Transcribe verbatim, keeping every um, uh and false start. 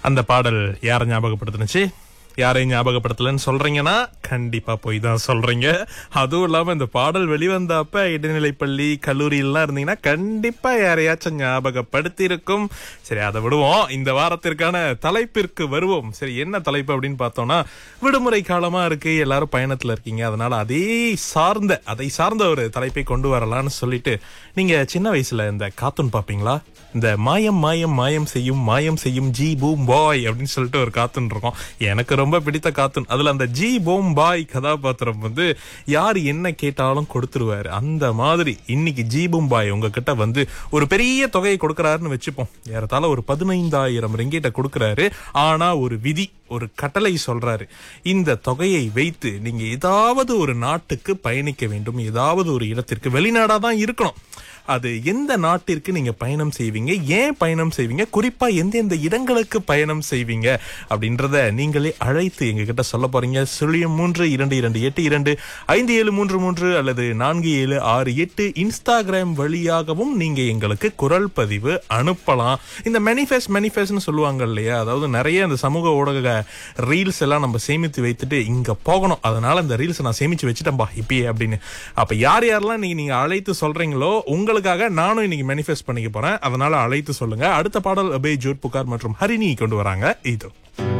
அந்த பாடல் யாரை ஞாபகப்படுத்துனுச்சு? யாரையும் ஞாபகப்படுத்தலன்னு சொல்றீங்கன்னா கண்டிப்பா போய் தான் சொல்றீங்க. அதுவும் இல்லாம இந்த பாடல் வெளிவந்தப்ப இடைநிலைப்பள்ளி கல்லூரியிலாம் இருந்தீங்கன்னா கண்டிப்பா யாரையாச்சும் ஞாபகப்படுத்தி இருக்கும். சரி, அதை விடுவோம். இந்த வாரத்திற்கான தலைப்பிற்கு வருவோம். சரி, என்ன தலைப்பு அப்படின்னு பார்த்தோம்னா, விடுமுறை காலமா இருக்கு, எல்லாரும் பயணத்துல இருக்கீங்க, அதனால அதே சார்ந்த அதை சார்ந்த ஒரு தலைப்பை கொண்டு வரலாம்னு சொல்லிட்டு, நீங்க சின்ன வயசுல இந்த கார்ட்டூன் பாப்பீங்களா? இந்த மாயம் மாயம் மாயம் செய்யும் மாயம் செய்யும் ஜி பூம் பாய் அப்படின்னு சொல்லிட்டு ஒரு கார்ட்டூன் இருக்கும். எனக்கு ரொம்ப பிடித்த கார்ட்டூன். அதுல அந்த ஜி பூம் பாய் கதாபாத்திரம் வந்து யார் என்ன கேட்டாலும் கொடுத்துருவாரு. அந்த மாதிரி இன்னைக்கு ஜி பூம் பாய் உங்ககிட்ட வந்து ஒரு பெரிய தொகையை கொடுக்கறாருன்னு வச்சுப்போம். ஏறத்தாழ ஒரு பதினைந்தாயிரம் ரிங்கிட்ட கொடுக்கறாரு. ஆனா ஒரு விதி, ஒரு கட்டளை சொல்றாரு. இந்த தொகையை வைத்து நீங்க ஏதாவது ஒரு நாட்டுக்கு பயணிக்க வேண்டும், ஏதாவது ஒரு இடத்திற்கு, வெளிநாடா தான் இருக்கணும். அது எந்த நாட்டிற்கு நீங்க பயணம் செய்வீங்க, ஏன் பயணம் செய்வீங்க, குறிப்பா எந்தெந்த இடங்களுக்கு பயணம் செய்வீங்க அப்படின்றத நீங்களே அழைத்து எங்க கிட்ட சொல்ல போறீங்க. சுழியம் மூன்று இரண்டு இரண்டு எட்டு இரண்டு ஐந்து ஏழு மூன்று மூன்று அல்லது நான்கு ஏழு ஆறு எட்டு இன்ஸ்டாகிராம் வழியாகவும் நீங்க எங்களுக்கு குரல் பதிவு அனுப்பலாம். இந்த மேனிஃபெஸ்ட் மேனிஃபெஸ்ட்னு சொல்லுவாங்க இல்லையா, அதாவது நிறைய இந்த சமூக ஊடக ரீல்ஸ் எல்லாம் நம்ம சேமித்து வைத்துட்டு இங்க போகணும், அதனால இந்த ரீல்ஸ் நான் சேமிச்சு வச்சுட்டேன்பா இப்பயே அப்படின்னு. அப்ப யார் யாரெல்லாம் நீங்க நீங்க அழைத்து சொல்றீங்களோ உங்களுக்காக நானும் இன்னைக்கு மேனிஃபெஸ்ட் பண்ணிக்க போறேன். அதனால அழைத்து சொல்லுங்க. அடுத்த பாடல் அபய் ஜோட் புகார் மற்றும் ஹரிணி கொண்டு வராங்க. இது